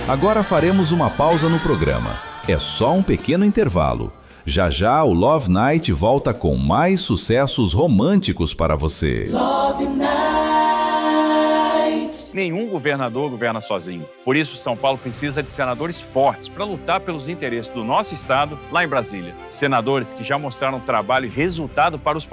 Agora faremos uma pausa no programa. É só um pequeno intervalo. Já já o Love Night volta com mais sucessos românticos para você. Love Night. Nenhum governador governa sozinho. Por isso, São Paulo precisa de senadores fortes para lutar pelos interesses do nosso estado lá em Brasília. Senadores que já mostraram trabalho e resultado para os